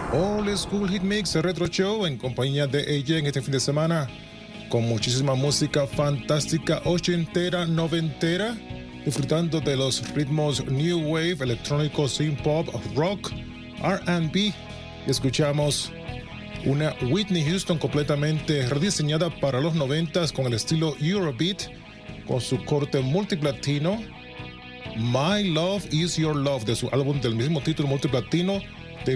Old School Hit Mix, el Retro Show, en compañía de AJ en este fin de semana, con muchísima música fantástica, ochentera, noventera, disfrutando de los ritmos New Wave, electrónico, synth pop, rock, R&B. Escuchamos una Whitney Houston completamente rediseñada para los 90s con el estilo Eurobeat, con su corte multiplatino, My Love Is Your Love, de su álbum del mismo título multiplatino de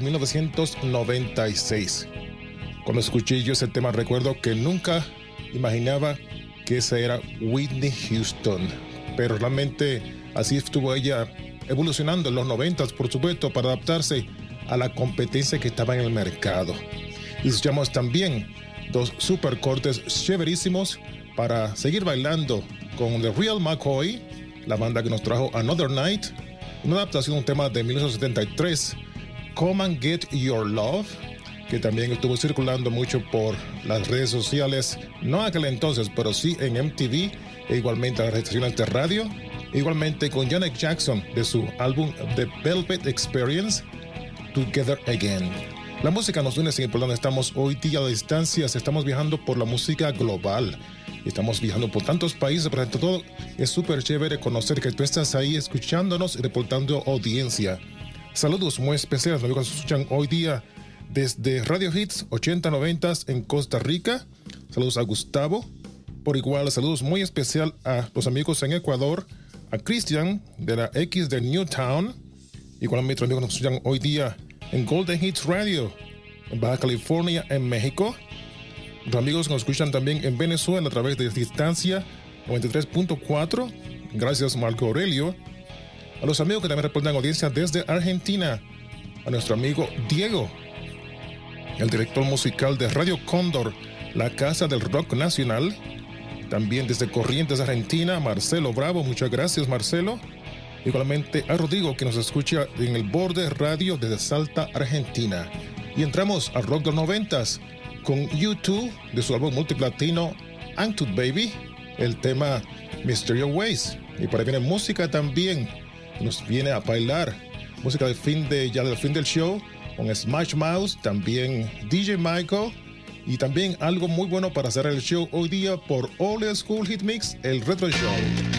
1996. Cuando escuché yo ese tema, recuerdo que nunca imaginaba que esa era Whitney Houston, pero realmente así estuvo ella evolucionando en los 90s, por supuesto, para adaptarse a la competencia que estaba en el mercado. Y escuchamos también dos super cortes chéverísimos para seguir bailando con The Real McCoy, la banda que nos trajo Another Night, una adaptación de un tema de 1973, Come and Get Your Love, que también estuvo circulando mucho por las redes sociales, no aquel entonces, pero sí en MTV, e igualmente a las estaciones de radio, igualmente con Janet Jackson de su álbum The Velvet Experience, Together Again. La música nos une sin importar dónde estamos hoy día a distancias, estamos viajando por la música global, estamos viajando por tantos países, pero entre todo es súper chévere conocer que tú estás ahí escuchándonos y reportando audiencia. Saludos muy especiales, amigos que nos escuchan hoy día desde Radio Hits 80-90 en Costa Rica. Saludos a Gustavo. Por igual, saludos muy especial a los amigos en Ecuador, a Christian de la X de Newtown. Igualmente, amigos que nos escuchan hoy día en Golden Hits Radio, en Baja California, en México. Los amigos que nos escuchan también en Venezuela a través de Distancia 93.4. Gracias, Marco Aurelio. A los amigos que también reportan audiencia desde Argentina, a nuestro amigo Diego, el director musical de Radio Cóndor, la casa del rock nacional. También desde Corrientes, Argentina, Marcelo Bravo, muchas gracias, Marcelo. Igualmente a Rodrigo, que nos escucha en el Borde Radio desde Salta, Argentina. Y entramos al rock de los 90s con U2 de su álbum multiplatino Antud Baby, el tema Mysterious Ways. Y por ahí viene música también, nos viene a bailar música del fin del show con Smash Mouth, también DJ Michael, y también algo muy bueno para cerrar el show hoy día por Old School Hit Mix, el Retro Show.